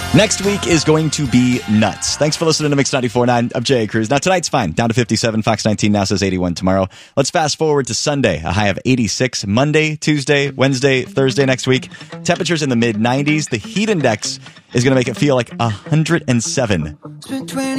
Next week is going to be nuts. Thanks for listening to Mix 94.9. I'm Jay Cruz. Now, tonight's fine. Down to 57. Fox 19 now says 81 tomorrow. Let's fast forward to Sunday. A high of 86. Monday, Tuesday, Wednesday, Thursday next week. Temperatures in the mid-90s. The heat index is going to make it feel like 107.